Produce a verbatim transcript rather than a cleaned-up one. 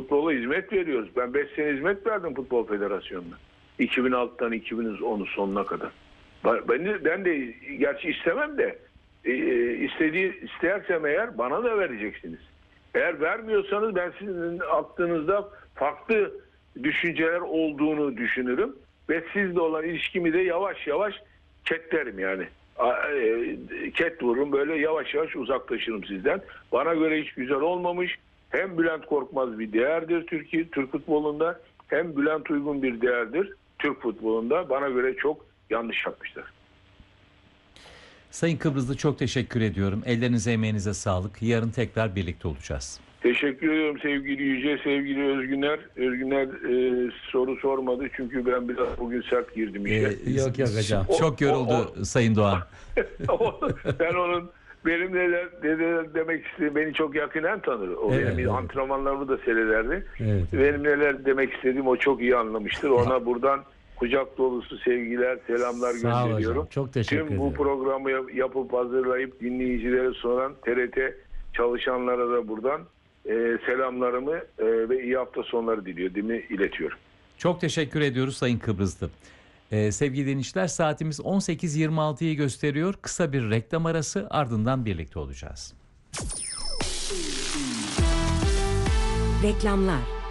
futbola hizmet veriyoruz. Ben beş sene hizmet verdim Futbol Federasyonu'na. iki bin altıdan iki bin onun sonuna kadar. Ben de, ben de gerçi istemem de e, istediği istersem eğer bana da vereceksiniz. Eğer vermiyorsanız ben sizin aklınızda farklı düşünceler olduğunu düşünürüm ve sizle olan ilişkimi de yavaş yavaş ketlerim yani. Ket vururum, böyle yavaş yavaş uzaklaşırım sizden. Bana göre hiç güzel olmamış. Hem Bülent Korkmaz bir değerdir Türkiye Türk futbolunda, hem Bülent Uygun bir değerdir Türk futbolunda. Bana göre çok yanlış yapmışlar. Sayın Kıbrıslı, çok teşekkür ediyorum. Ellerinize emeğinize sağlık. Yarın tekrar birlikte olacağız. Teşekkür ediyorum sevgili Yüce, sevgili Özgüner. Özgüner e, soru sormadı çünkü ben biraz bugün sert girdim işe. Ee, Yok yok hocam. Çok yoruldu o, o, Sayın Doğan. Ben onun benim neler, neler demek istediğim, beni çok yakinen tanır. O Evet, benim evet. antrenmanlarımı da seyrederdi. Evet. Benim neler demek istediğim o çok iyi anlamıştır. Ona buradan kucak dolusu sevgiler, selamlar Sağ ol gönderiyorum. hocam. Çok teşekkür Tüm ederim. bu programı yapıp hazırlayıp dinleyicilere sunan T R T çalışanlara da buradan e, selamlarımı e, ve iyi hafta sonları diliyorum, iletiyorum. Çok teşekkür ediyoruz Sayın Kıbrıslı. Ee, sevgili dinleyiciler, saatimiz on sekiz yirmi altıyı gösteriyor. Kısa bir reklam arası, ardından birlikte olacağız. Reklamlar.